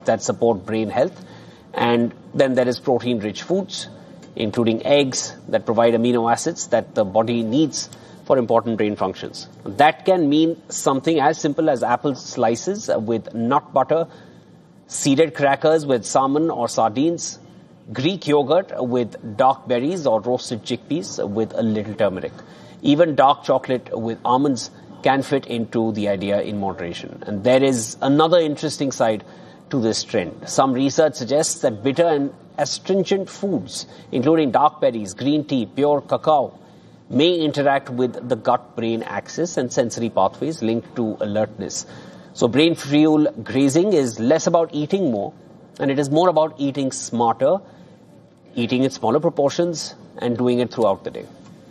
that support brain health. And then there is protein-rich foods, including eggs that provide amino acids that the body needs for important brain functions. That can mean something as simple as apple slices with nut butter, seeded crackers with salmon or sardines, Greek yogurt with dark berries or roasted chickpeas with a little turmeric. Even dark chocolate with almonds can fit into the idea in moderation. And there is another interesting side to this trend. Some research suggests that bitter and astringent foods, including dark berries, green tea, pure cacao, may interact with the gut-brain axis and sensory pathways linked to alertness. So brain fuel grazing is less about eating more, and it is more about eating smarter, eating in smaller proportions, and doing it throughout the day.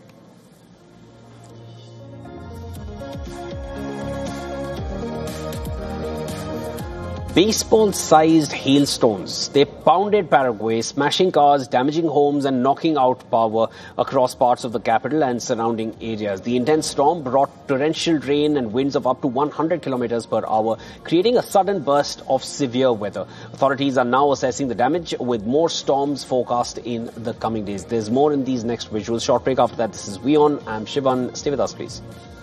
Baseball-sized hailstones. They pounded Paraguay, smashing cars, damaging homes and knocking out power across parts of the capital and surrounding areas. The intense storm brought torrential rain and winds of up to 100 kilometers per hour, creating a sudden burst of severe weather. Authorities are now assessing the damage with more storms forecast in the coming days. There's more in these next visuals. Short break after that. This is WION. I'm Shivan. Stay with us, please.